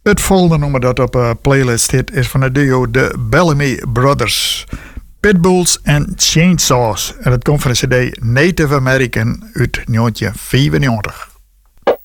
Het volgende nummer dat op playlist hit is van het duo de Bellamy Brothers. Pitbulls and Chainsaws. En het komt van de cd Native American uit 1995.